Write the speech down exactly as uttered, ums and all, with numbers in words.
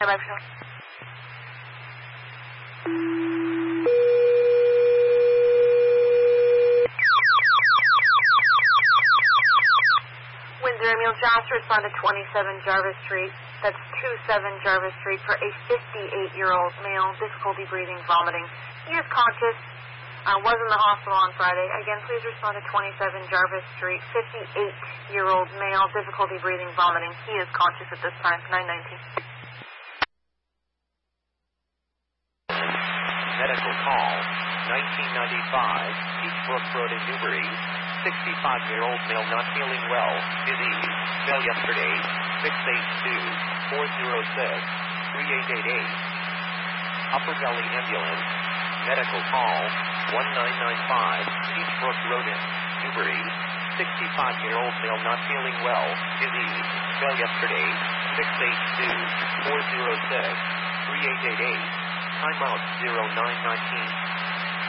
Bye. Windsor Emil Josh, respond to twenty-seven Jarvis Street. That's twenty-seven Jarvis Street for a fifty-eight-year-old male, difficulty breathing, vomiting. He is conscious, uh, was in the hospital on Friday. Again, please respond to twenty-seven Jarvis Street, fifty-eight-year-old male, difficulty breathing, vomiting. He is conscious at this time, nine nineteen. Medical call, nineteen ninety-five, Beachbrook Road in Newbury. sixty-five-year-old male not feeling well, disease, fell yesterday, six eight two, four zero six, three eight eight eight. Upper Valley Ambulance, medical call, one nine nine five, Beachbrook Road in Newbury. sixty-five-year-old male not feeling well, disease, fell yesterday, six eight two, four zero six, three eight eight eight. Timeout zero nine nineteen.